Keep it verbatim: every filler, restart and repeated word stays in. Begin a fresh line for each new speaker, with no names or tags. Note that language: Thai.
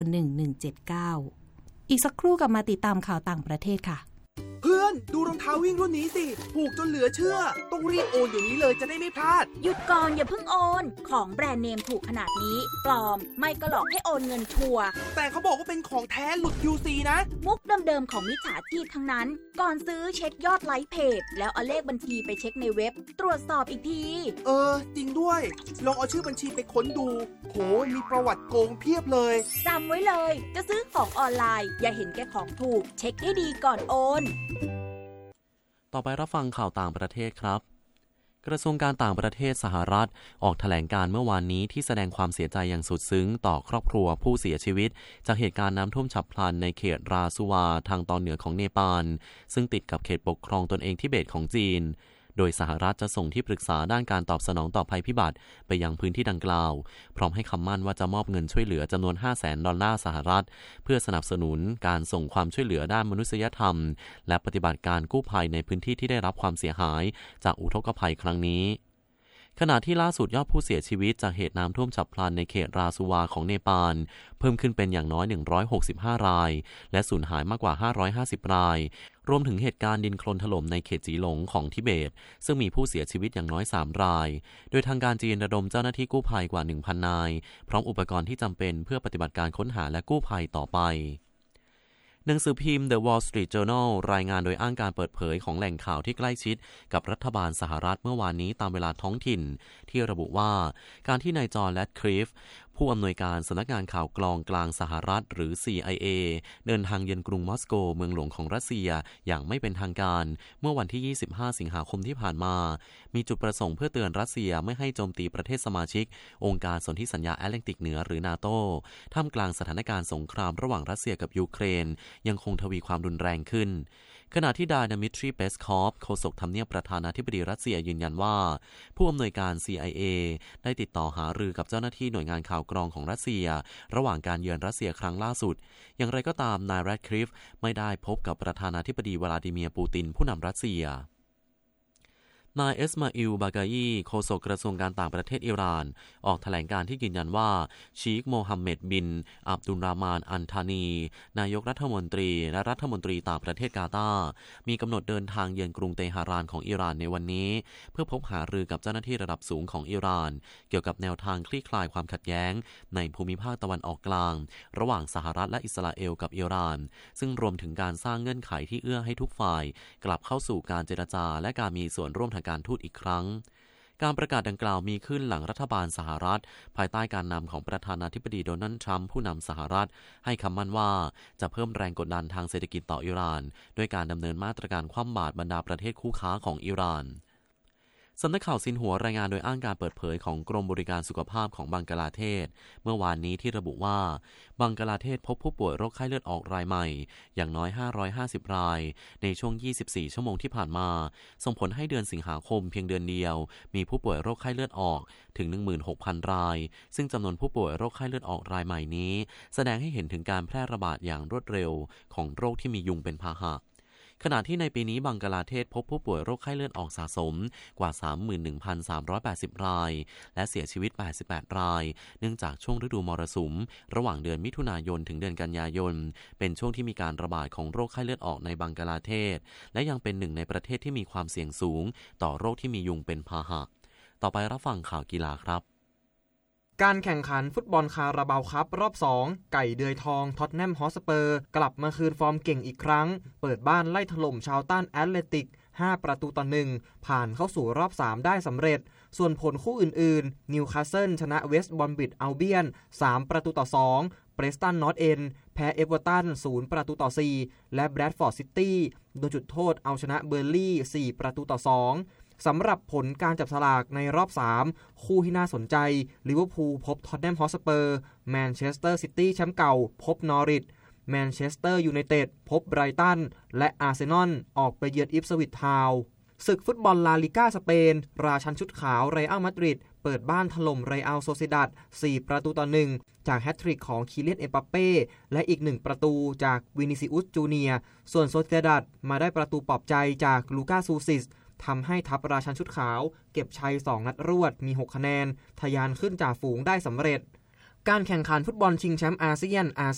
หนึ่งหนึ่งเจ็ดเก้าอีกสักครู่กลับมาติดตามข่าวต่างประเทศค่ะ
เพื่อนดูรองเท้าวิ่งรุ่นนี้สิถูกจนเหลือเชื่อต้องรีบโอนเดี๋ยวนี้เลยจะได้ไม่พลาด
หยุดก่อนอย่าเพิ่งโอนของแบรนด์เนมถูกขนาดนี้ปลอมไม่ก็หลอกให้โอนเงินชัวร์
แต่เขาบอกว่าเป็นของแท้หลุด ยู ซี นะ
มุกเดิมๆของมิจฉาชีพทั้งนั้นก่อนซื้อเช็คยอดไลค์เพจแล้วเอาเลขบัญชีไปเช็คในเว็บตรวจสอบอีกที
เออจริงด้วยลองเอาชื่อบัญชีไปค้นดูโหมีประวัติโกงเพียบเลย
จำไว้เลยจะซื้อของออนไลน์อย่าเห็นแก่ของถูกเช็คให้ดีก่อนโอน
ต่อไปรับฟังข่าวต่างประเทศครับกระทรวงการต่างประเทศสหรัฐออกแถลงการเมื่อวานนี้ที่แสดงความเสียใจอย่างสุดซึ้งต่อครอบครัวผู้เสียชีวิตจากเหตุการณ์น้ำท่วมฉับพลันในเขตราซูวาทางตอนเหนือของเนปาลซึ่งติดกับเขตปกครองตนเองทิเบตของจีนโดยสหรัฐจะส่งที่ปรึกษาด้านการตอบสนองต่อภัยพิบัติไปยังพื้นที่ดังกล่าวพร้อมให้คำมั่นว่าจะมอบเงินช่วยเหลือจำนวน ห้าแสน ดอลลาร์สหรัฐเพื่อสนับสนุนการส่งความช่วยเหลือด้านมนุษยธรรมและปฏิบัติการกู้ภัยในพื้นที่ที่ได้รับความเสียหายจากอุทกภัยครั้งนี้ขณะที่ล่าสุดยอดผู้เสียชีวิตจากเหตุน้ำท่วมฉับพลันในเขตราซูวาของเนปาลเพิ่มขึ้นเป็นอย่างน้อยหนึ่งร้อยหกสิบห้ารายและสูญหายมากกว่าห้าร้อยห้าสิบรายรวมถึงเหตุการณ์ดินโคลนถล่มในเขตจีหลงของทิเบตซึ่งมีผู้เสียชีวิตอย่างน้อยสามรายโดยทางการจีนระดมเจ้าหน้าที่กู้ภัยกว่า หนึ่งพัน นายพร้อมอุปกรณ์ที่จำเป็นเพื่อปฏิบัติการค้นหาและกู้ภัยต่อไปหนังสือพิมพ์ The Wall Street Journal รายงานโดยอ้างการเปิดเผยของแหล่งข่าวที่ใกล้ชิดกับรัฐบาลสหรัฐเมื่อวานนี้ตามเวลาท้องถิ่นที่ระบุว่าการที่นายจอห์น แรดคลิฟผู้อำนวยการสำนักงานข่าวกรองกลางสหรัฐหรือ ซี ไอ เอ เดินทางเยือนกรุงมอสโกเมืองหลวงของรัสเซียอย่างไม่เป็นทางการเมื่อวันที่ยี่สิบห้าสิงหาคมที่ผ่านมามีจุดประสงค์เพื่อเตือนรัสเซียไม่ให้โจมตีประเทศสมาชิกองค์การสนธิสัญญาแอตแลนติกเหนือหรือ NATO ท่ามกลางสถานการณ์สงครามระหว่างรัสเซียกับยูเครนยังคงทวีความรุนแรงขึ้นขณะที่ดามิทรี เปสคอฟโฆษกทำเนียบประธานาธิบดีรัสเซียยืนยันว่าผู้อำนวยการ ซี ไอ เอ ได้ติดต่อหารือกับเจ้าหน้าที่หน่วยงานข่าวกรองของรัสเซียระหว่างการเยือนรัสเซียครั้งล่าสุดอย่างไรก็ตามนายแรดคลิฟไม่ได้พบกับประธานาธิบดีวลาดิเมียร์ปูตินผู้นำรัสเซียนายเอสมาอิล บากายีโฆษกกระทรวงการต่างประเทศอิหร่านออกแถลงการที่ยืนยันว่าชีคโมฮัมเหม็ดบินอับดุลรามานอันธานีนายกรัฐมนตรีและรัฐมนตรีต่างประเทศกาตาร์มีกำหนดเดินทางเยือนกรุงเตหะรานของอิหร่านในวันนี้เพื่อพบหารือกับเจ้าหน้าที่ระดับสูงของอิหร่านเกี่ยวกับแนวทางคลี่คลายความขัดแย้งในภูมิภาคตะวันออกกลางระหว่างสหรัฐและอิสราเอลกับอิหร่านซึ่งรวมถึงการสร้างเงื่อนไขที่เอื้อให้ทุกฝ่ายกลับเข้าสู่การเจรจาและการมีส่วนร่วมทางการทูตอีกครั้งการประกาศดังกล่าวมีขึ้นหลังรัฐบาลสหรัฐภายใต้การนำของประธานาธิบดีโดนัลด์ทรัมป์ผู้นำสหรัฐให้คำมั่นว่าจะเพิ่มแรงกดดันทางเศรษฐกิจต่ออิหร่านด้วยการดำเนินมาตรการคว่ำบาตรบรรดาประเทศคู่ค้าของอิหร่านสำนักข่าวซินหัวรายงานโดยอ้างการเปิดเผยของกรมบริการสุขภาพของบังกลาเทศเมื่อวานนี้ที่ระบุว่าบังกลาเทศพบผู้ป่วยโรคไข้เลือดออกรายใหม่อย่างน้อยห้าร้อยห้าสิบรายในช่วงยี่สิบสี่ชั่วโมงที่ผ่านมาส่งผลให้เดือนสิงหาคมเพียงเดือนเดียวมีผู้ป่วยโรคไข้เลือดออกถึง หนึ่งหมื่นหกพัน รายซึ่งจำนวนผู้ป่วยโรคไข้เลือดออกรายใหม่นี้แสดงให้เห็นถึงการแพร่ระบาดอย่างรวดเร็วของโรคที่มียุงเป็นพาหะขณะที่ในปีนี้บังกลาเทศพบผู้ป่วยโรคไข้เลือดออกสะสมกว่า สามหมื่นหนึ่งพันสามร้อยแปดสิบ รายและเสียชีวิตแปดสิบแปดรายเนื่องจากช่วงฤดูมรสุมระหว่างเดือนมิถุนายนถึงเดือนกันยายนเป็นช่วงที่มีการระบาดของโรคไข้เลือดออกในบังกลาเทศและยังเป็นหนึ่งในประเทศที่มีความเสี่ยงสูงต่อโรคที่มียุงเป็นพาหะต่อไปรับฟังข่าวกีฬาครับ
การแข่งขันฟุตบอลคาราบาวคัพรอบสองไก่เดือยทองท็อตแนมฮอตสเปอร์กลับมาคืนฟอร์มเก่งอีกครั้งเปิดบ้านไล่ถล่มชาวตันแอตเลติกห้าประตูต่อหนึ่งผ่านเข้าสู่รอบสามได้สำเร็จส่วนผลคู่อื่นๆนิวคาสเซิลชนะเวสต์บรอมบิชอัลเบียนสามประตูต่อสองเปรสตันนอร์ทเอ็นด์แพ้เอเวอร์ตันศูนย์ประตูต่อสี่และแบรดฟอร์ดซิตี้โดนจุดโทษเอาชนะเบอร์ลี่สี่ประตูต่อสองสำหรับผลการจับสลากในรอบสามคู่ที่น่าสนใจลิเวอร์พูลพบท็อตแนมฮอตสเปอร์แมนเชสเตอร์ซิตี้แชมป์เก่าพบนอริชแมนเชสเตอร์ยูไนเต็ดพบไบรตันและอาร์เซนอลออกไปเยือนอิปสวิชทาวน์ศึกฟุตบอลลาลิก้าสเปนราชันชุดขาวเรอัลมาดริดเปิดบ้านถล่มเรอัลโซซิดัดสี่ประตูต่อหนึ่งจากแฮตทริกของคิเลียนเอ็มบัปเป้และอีกหนึ่งประตูจากวินิซิอุสจูเนียร์ส่วนโซซิดัดมาได้ประตูปลอบใจจากลูก้าซูซิสทำให้ทัพราชันชุดขาวเก็บชัยสองนัดรวดมีหกคะแนนทะยานขึ้นจ่าฝูงได้สำเร็จการแข่งขันฟุตบอลชิงแชมป์อาเซียนอา